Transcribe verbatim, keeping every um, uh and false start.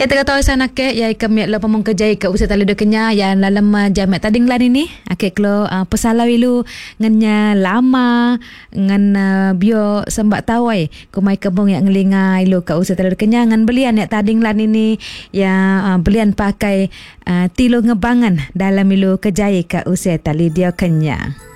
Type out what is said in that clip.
Ya tengah tahu sana ke ya kami lo pemong kerja ke usia tali dekenya ya dalam jamak tading lan ini akek lo uh, pesalau ilu ngenya lama ngan uh, bio sembak tawai kumai kebong yang ngelinga ilu ke usia tali dekenya ngan belian ya tading lan ini ya uh, belian pakai uh, tilo ngebangan dalam ilu kerja ke usia tali dia kenya.